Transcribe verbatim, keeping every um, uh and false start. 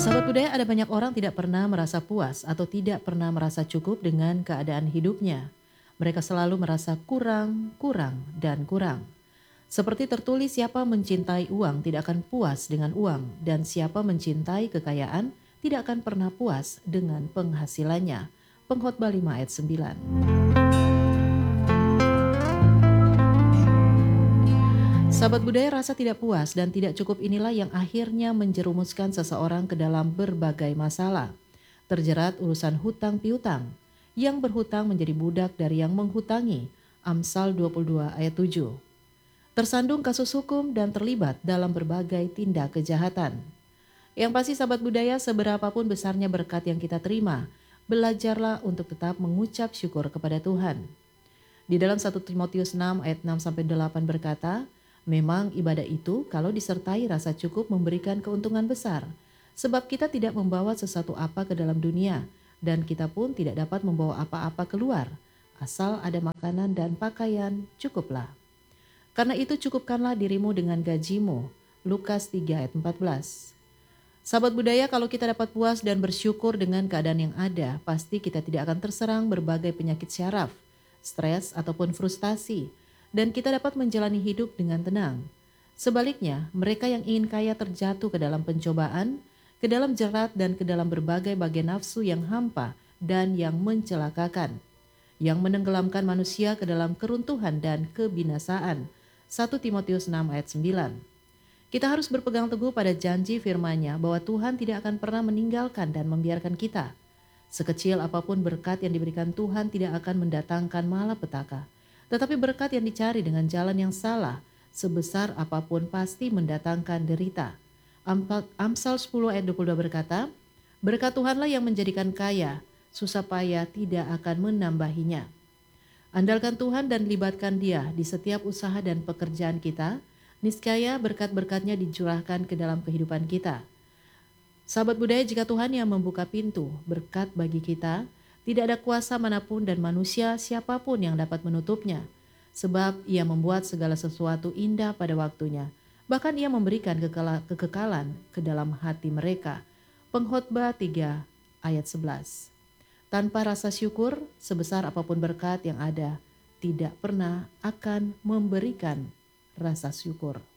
Sahabat budaya, ada banyak orang tidak pernah merasa puas atau tidak pernah merasa cukup dengan keadaan hidupnya. Mereka selalu merasa kurang, kurang, dan kurang. Seperti tertulis, siapa mencintai uang tidak akan puas dengan uang, dan siapa mencintai kekayaan tidak akan pernah puas dengan penghasilannya. Pengkhotbah lima ayat sembilan. Sahabat budaya, rasa tidak puas dan tidak cukup inilah yang akhirnya menjerumuskan seseorang ke dalam berbagai masalah. Terjerat urusan hutang piutang, yang berhutang menjadi budak dari yang menghutangi. Amsal dua puluh dua ayat tujuh. Tersandung kasus hukum dan terlibat dalam berbagai tindak kejahatan. Yang pasti sahabat budaya, seberapapun besarnya berkat yang kita terima, belajarlah untuk tetap mengucap syukur kepada Tuhan. Di dalam satu Timotius enam ayat enam sampai delapan berkata, memang ibadah itu kalau disertai rasa cukup memberikan keuntungan besar, sebab kita tidak membawa sesuatu apa ke dalam dunia, dan kita pun tidak dapat membawa apa-apa keluar, asal ada makanan dan pakaian cukuplah. Karena itu cukupkanlah dirimu dengan gajimu, Lukas tiga ayat empat belas. Sahabat budaya, kalau kita dapat puas dan bersyukur dengan keadaan yang ada, pasti kita tidak akan terserang berbagai penyakit syaraf, stres ataupun frustasi, dan kita dapat menjalani hidup dengan tenang. Sebaliknya, mereka yang ingin kaya terjatuh ke dalam pencobaan, ke dalam jerat dan ke dalam berbagai bagai nafsu yang hampa dan yang mencelakakan, yang menenggelamkan manusia ke dalam keruntuhan dan kebinasaan. satu Timotius enam ayat sembilan. Kita harus berpegang teguh pada janji firman-Nya bahwa Tuhan tidak akan pernah meninggalkan dan membiarkan kita. Sekecil apapun berkat yang diberikan Tuhan tidak akan mendatangkan malapetaka. Tetapi berkat yang dicari dengan jalan yang salah, sebesar apapun pasti mendatangkan derita. Amsal sepuluh ayat dua puluh dua berkata, berkat Tuhanlah yang menjadikan kaya, susah payah tidak akan menambahinya. Andalkan Tuhan dan libatkan Dia di setiap usaha dan pekerjaan kita, niscaya berkat-berkatnya dicurahkan ke dalam kehidupan kita. Sahabat budaya, jika Tuhan yang membuka pintu berkat bagi kita, tidak ada kuasa manapun dan manusia siapapun yang dapat menutupnya. Sebab Ia membuat segala sesuatu indah pada waktunya. Bahkan Ia memberikan kekekalan ke dalam hati mereka. Pengkhotbah tiga ayat sebelas. Tanpa rasa syukur, sebesar apapun berkat yang ada, tidak pernah akan memberikan rasa syukur.